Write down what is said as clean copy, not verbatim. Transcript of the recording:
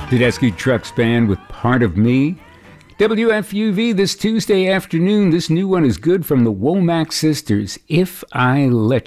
Tedeschi Trucks Band with Part of Me. WFUV this Tuesday afternoon. This new one is good from the Womack Sisters, If I Let